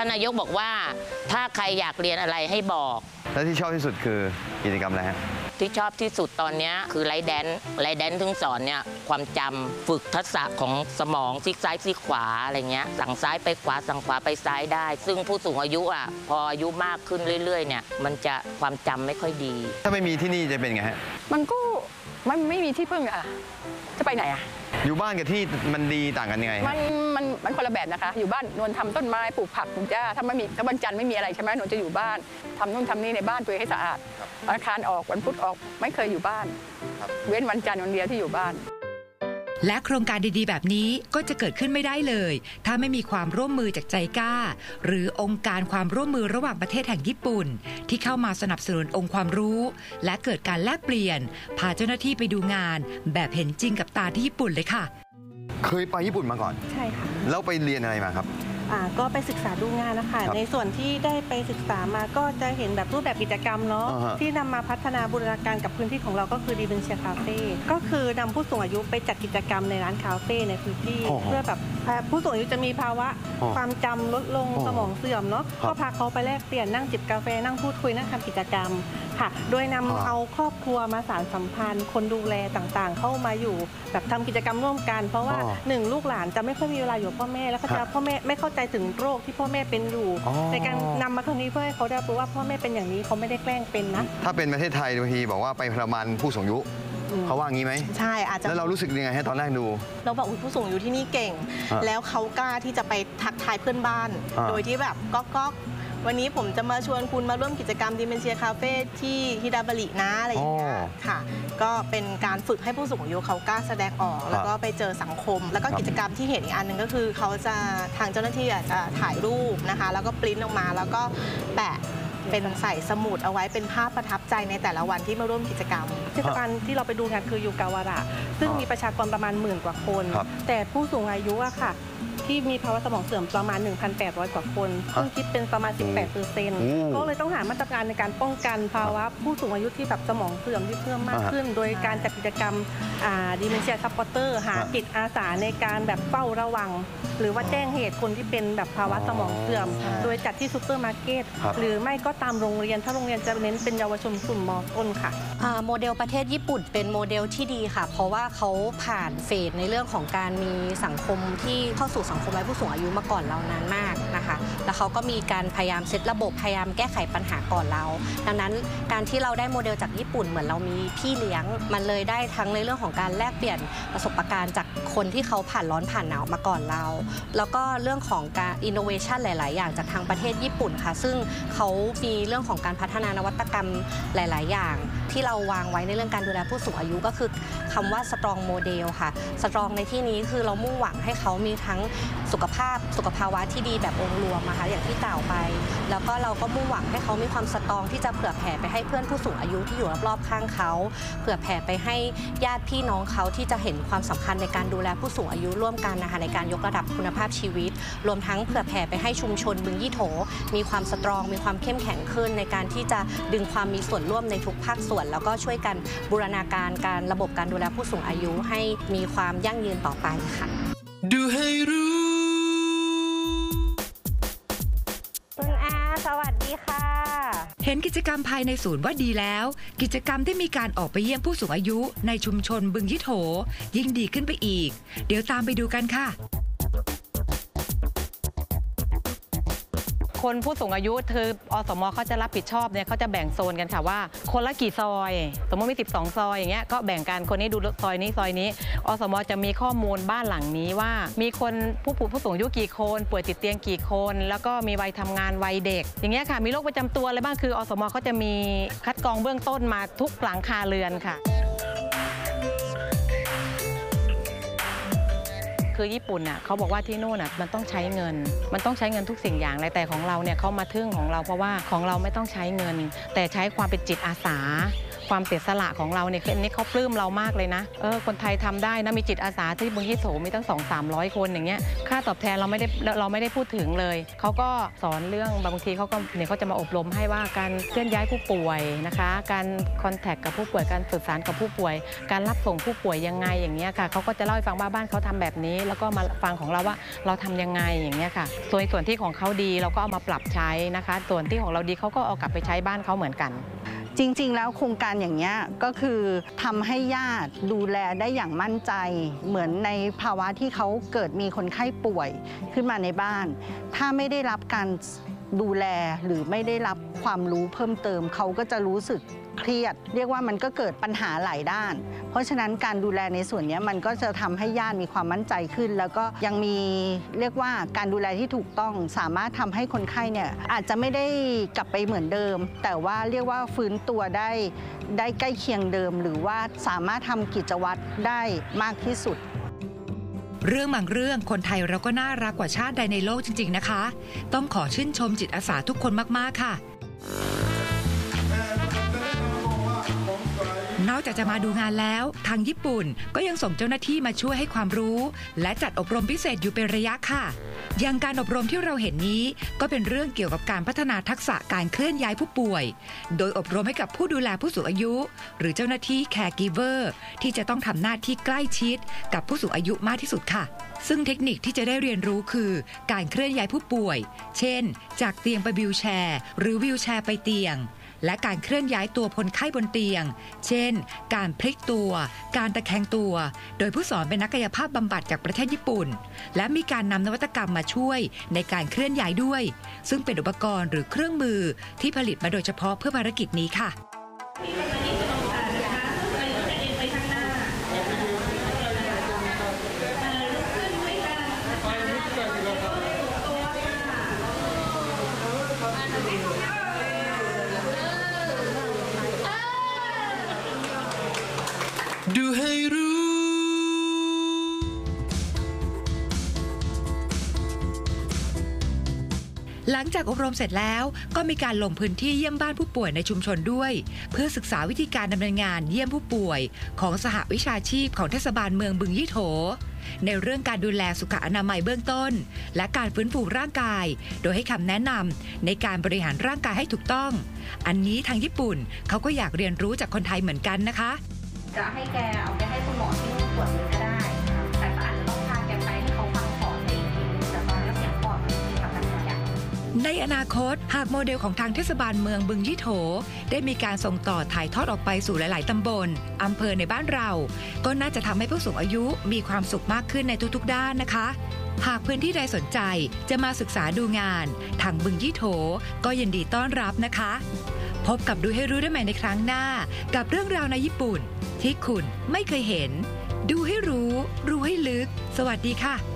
านนายกบอกว่าถ้าใครอยากเรียนอะไรให้บอกแล้วที่ชอบที่สุดคือกิจกรรมอะไรฮะที่ชอบที่สุดตอนนี้คือไลฟ์แดนซ์ถึงสอนเนี่ยความจำฝึกทักษะของสมองซีกซ้ายซีกขวาอะไรเงี้ยสั่งซ้ายไปขวาสั่งขวาไปซ้ายได้ซึ่งผู้สูงอายุอ่ะพออายุมากขึ้นเรื่อยๆเนี่ยมันจะความจำไม่ค่อยดีถ้าไม่มีที่นี่จะเป็นไงฮะมันก็ไม่มีที่พึ่งอะจะไปไหนอะอยู่บ้านกับที่มันดีต่างกันยังไงมันคนละแบบนะคะอยู่บ้านนวลทำต้นไม้ปลูกผักปลูกหญ้าถ้าวันจันทร์ไม่มีอะไรใช่ไหมนวลจะอยู่บ้านทำนู่นทำนี่ในบ้านตัวเองให้สะอาดวันอังคารออกวันพุธออกไม่เคยอยู่บ้านเว้นวันจันทร์วันเดียวที่อยู่บ้านและโครงการดีๆแบบนี้ก็จะเกิดขึ้นไม่ได้เลยถ้าไม่มีความร่วมมือจากใจกล้าหรือองค์การความร่วมมือระหว่างประเทศแห่งญี่ปุ่นที่เข้ามาสนับสนุนองค์ความรู้และเกิดการแลกเปลี่ยนพาเจ้าหน้าที่ไปดูงานแบบเห็นจริงกับตาที่ญี่ปุ่นเลยค่ะเคยไปญี่ปุ่นมาก่อนใช่ค่ะแล้วไปเรียนอะไรมาครับก็ไปศึกษาดูงานนะคะในส่วนที่ได้ไปศึกษามาก็จะเห็นแบบรูปแบบกิจกรรมเนาะที่นำมาพัฒนาบูรณาการกับพื้นที่ของเราก็คือดีเบนเชียคาเฟ่ก็คือนำผู้สูงอายุไปจัดกิจกรรมในร้านคาเฟ่ในพื้นที่เพื่อแบบผู้สูงอายุจะมีภาวะความจำลดลงสมองเสื่อมเนาะก็พาเขาไปแลกเปลี่ยนนั่งจิบกาแฟนั่งพูดคุยนั่งทำกิจกรรมค่ะโดยนำเอาครอบครัวมาสานสัมพันธ์คนดูแลต่างๆเข้ามาอยู่แบบทำกิจกรรมร่วมกันเพราะว่า1ลูกหลานจะไม่ค่อยมีเวลาอยู่กับพ่อแม่แล้วก็จะพ่อแม่ไม่เข้าใจถึงโรคที่พ่อแม่เป็นอยู่ในการนำมาตรงนี้เพื่อให้เขาได้รู้ว่าพ่อแม่เป็นอย่างนี้เขาไม่ได้แกล้งเป็นนะถ้าเป็นประเทศไทยบางทีบอกว่าไปทรมานผู้สูงอายุเขาว่างี้ไหมใช่อาจจะแล้วเรารู้สึกยังไงให้ตอนแรกดูเราบอกผู้สูงอายุที่นี่เก่งแล้วเขากล้าที่จะไปทักทายเพื่อนบ้านโดยที่แบบก๊อกวันนี้ผมจะมาชวนคุณมาร่วมกิจกรรมดิเมนเชียคาเฟ่ที่ฮิดาบารินะอะไรอย่างเงี้ยค่ะก็เป็นการฝึกให้ผู้สูงอายุเขากล้าแสดงออกแล้วก็ไปเจอสังคมแล้วก็กิจกรรมที่เห็นอีกอันหนึ่งก็คือเขาจะทางเจ้าหน้าที่จะถ่ายรูปนะคะแล้วก็ปริ้นออกมาแล้วก็แปะเป็นใส่สมุดเอาไว้เป็นภาพประทับใจในแต่ละวันที่มาร่วมกิจกรรมเทศกาลที่เราไปดูงานคือยูกาวาระซึ่งมีประชากรประมาณ10,000 กว่าคนแต่ผู้สูงอายุอะค่ะที่มีภาวะสมองเสื่อมประมาณ 1,800 กว่าคนซึ่งคิดเป็นประมาณ 18%ก็เลยต้องหามาตรการในการป้องกันภาวะผู้สูงอายุที่แบบสมองเสื่อมที่เพิ่มมากขึ้นโดยการจัดกิจกรรมดิเมนเชียซัพพอร์เตอร์หาจิตอาสาในการแบบเฝ้าระวังหรือว่าแจ้งเหตุคนที่เป็นแบบภาวะสมองเสื่อมโดยจัดที่ซูเปอร์มาร์เก็ตหรือไม่ก็ตามโรงเรียนถ้าโรงเรียนจะเน้นเป็นเยาวชนกลุ่มม.ต้นค่ะโมเดลประเทศญี่ปุ่นเป็นโมเดลที่ดีค่ะเพราะว่าเขาผ่านเฟสในเรื่องของการมีสังคมที่เข้าสู่สังคมไร้ผู้สูงอายุมาก่อนเรานานมากนะคะแล้วเขาก็มีการพยายามเซตระบบพยายามแก้ไขปัญหาก่อนเราดังนั้นการที่เราได้โมเดลจากญี่ปุ่นเหมือนเรามีพี่เลี้ยงมันเลยได้ทั้งในเรื่องของการแลกเปลี่ยนประสบการณ์จากคนที่เขาผ่านร้อนผ่านหนาวมาก่อนเราแล้วก็เรื่องของการอินโนเวชันหลายๆอย่างจากทางประเทศญี่ปุ่นค่ะซึ่งเขามีเรื่องของการพัฒนานวัตกรรมหลายๆอย่างที่เราวางไว้ในเรื่องการดูแลผู้สูงอายุก็คือคำว่าสตรองโมเดลค่ะสตรองในที่นี้คือเรามุ่งหวังให้เขามีทั้งสุขภาวะที่ดีแบบองค์รวมนะคะอย่างที่กล่าวไปแล้วก็เราก็มุ่งหวังให้เขามีความสตรองที่จะเผื่อแผ่ไปให้เพื่อนผู้สูงอายุที่อยู่รอบๆข้างเขาเผื่อแผ่ไปให้ญาติพี่น้องเขาที่จะเห็นความสำคัญในการดูแลผู้สูงอายุร่วมกันนะคะในการยกระดับคุณภาพชีวิตรวมทั้งเผื่อแผ่ไปให้ชุมชนบึงยี่โถมีความสตรองมีความเข้มแข็งขึ้นในการที่จะดึงความมีส่วนร่วมในทุกภาคส่วนแล้วก็ช่วยกันบูรณาการการระบบการดูแลผู้สูงอายุให้มีความยั่งยืนต่อไปค่ะดูให้รู้คุณอาสวัสดีค่ะเห็นกิจกรรมภายในศูนย์ว่าดีแล้วกิจกรรมที่มีการออกไปเยี่ยมผู้สูงอายุในชุมชนบึงยี่โถยิ่งดีขึ้นไปอีกเดี๋ยวตามไปดูกันค่ะคนผู้สูงอายุคืออสม.เขาจะรับผิดชอบเนี่ยเขาจะแบ่งโซนกันค่ะว่าคนละกี่ซอยสมมติมี12ซอยอย่างเงี้ยก็แบ่งกันคนนี้ดูซอยนี้ซอยนี้อสม.จะมีข้อมูลบ้านหลังนี้ว่ามีคนผู้สูงอายุกี่คนป่วยติดเตียงกี่คนแล้วก็มีวัยทำงานวัยเด็กอย่างเงี้ยค่ะมีโรคประจำตัวอะไรบ้างคืออสม.เขาจะมีคัดกรองเบื้องต้นมาทุกหลังคาเรือนค่ะคือญี่ปุ่นน่ะเขาบอกว่าที่โน่นน่ะมันต้องใช้เงินทุกสิ่งอย่างเลยแต่ของเราเนี่ยเขามาทึ่งของเราเพราะว่าของเราไม่ต้องใช้เงินแต่ใช้ความเป็นจิตอาสาความเสียสละของเราเนี่ยอันนี้เขาปลื้มเรามากเลยนะคนไทยทำได้นะมีจิตอาสาที่บึงยี่โถมีตั้ง 200-300 คนอย่างเงี้ยค่าตอบแทนเราไม่ได้พูดถึงเลยเขาก็สอนเรื่องบางทีเขาก็เนี่ยเขาจะมาอบรมให้ว่าการเคลื่อนย้ายผู้ป่วยนะคะการคอนแทคกับผู้ป่วยการสื่อสารกับผู้ป่วยการรับส่งผู้ป่วยยังไงอย่างเงี้ยค่ะเขาก็จะเล่าให้ฟังว่าบ้านเขาทำแบบนี้แล้วก็มาฟังของเราว่าเราทำยังไงอย่างเงี้ยค่ะส่วนที่ของเขาดีเราก็เอามาปรับใช้นะคะส่วนที่ของเราดีเขาก็เอากลับไปใช้บ้านเขาเหมือนกันจริงๆแล้วโครงการอย่างนี้ก็คือทำให้ญาติดูแลได้อย่างมั่นใจเหมือนในภาวะที่เขาเกิดมีคนไข้ป่วยขึ้นมาในบ้านถ้าไม่ได้รับการดูแลหรือไม่ได้รับความรู้เพิ่มเติมเขาก็จะรู้สึกเครียดเรียกว่ามันก็เกิดปัญหาหลายด้านเพราะฉะนั้นการดูแลในส่วนนี้มันก็จะทำให้ญาติมีความมั่นใจขึ้นแล้วก็ยังมีเรียกว่าการดูแลที่ถูกต้องสามารถทำให้คนไข้เนี่ยอาจจะไม่ได้กลับไปเหมือนเดิมแต่ว่าเรียกว่าฟื้นตัวได้ใกล้เคียงเดิมหรือว่าสามารถทำกิจวัตรได้มากที่สุดเรื่องบางเรื่องคนไทยเราก็น่ารักกว่าชาติใดในโลกจริงๆนะคะต้องขอชื่นชมจิตอาสาทุกคนมากๆค่ะนอกจากจะมาดูงานแล้วทางญี่ปุ่นก็ยังส่งเจ้าหน้าที่มาช่วยให้ความรู้และจัดอบรมพิเศษอยู่เป็นระยะค่ะอย่างการอบรมที่เราเห็นนี้ก็เป็นเรื่องเกี่ยวกับการพัฒนาทักษะการเคลื่อนย้ายผู้ป่วยโดยอบรมให้กับผู้ดูแลผู้สูงอายุหรือเจ้าหน้าที่ caregiver ที่จะต้องทำหน้าที่ใกล้ชิดกับผู้สูงอายุมากที่สุดค่ะซึ่งเทคนิคที่จะได้เรียนรู้คือการเคลื่อนย้ายผู้ป่วยเช่นจากเตียงไปวีลแชร์หรือวีลแชร์ไปเตียงและการเคลื่อนย้ายตัวคนไข้บนเตียงเช่นการพลิกตัวการตะแคงตัวโดยผู้สอนเป็นนักกายภาพบำบัดจากประเทศญี่ปุ่นและมีการนำนวัตกรรมมาช่วยในการเคลื่อนย้ายด้วยซึ่งเป็นอุปกรณ์หรือเครื่องมือที่ผลิตมาโดยเฉพาะเพื่อภารกิจนี้ค่ะดูให้รู้หลังจากอบรมเสร็จแล้วก็มีการลงพื้นที่เยี่ยมบ้านผู้ป่วยในชุมชนด้วยเพื่อศึกษาวิธีการดำเนินงานเยี่ยมผู้ป่วยของสหวิชาชีพของเทศบาลเมืองบึงยี่โถในเรื่องการดูแลสุขอนามัยเบื้องต้นและการฟื้นฟูร่างกายโดยให้คำแนะนำในการบริหารร่างกายให้ถูกต้องอันนี้ทางญี่ปุ่นเขาก็อยากเรียนรู้จากคนไทยเหมือนกันนะคะจะให้แกเอาไปให้คุณหมอที่ตรวจเลยก็ได้แต่ก็อาจจะต้องพาแกไปให้เขาฟังปอดได้อีกทีแต่ตอนนี้เสียงปอดมีทำอะไรอย่างในอนาคตหากโมเดลของทางเทศบาลเมืองบึงยี่โถได้มีการส่งต่อถ่ายทอดออกไปสู่หลายๆตำบลอำเภอในบ้านเราก็น่าจะทำให้ผู้สูงอายุมีความสุขมากขึ้นในทุกๆด้านนะคะหากพื้นที่ใดสนใจจะมาศึกษาดูงานทางบึงยี่โถก็ยินดีต้อนรับนะคะพบกับดูให้รู้ได้ใหม่ในครั้งหน้ากับเรื่องราวในญี่ปุ่นที่คุณไม่เคยเห็นดูให้รู้รู้ให้ลึกสวัสดีค่ะ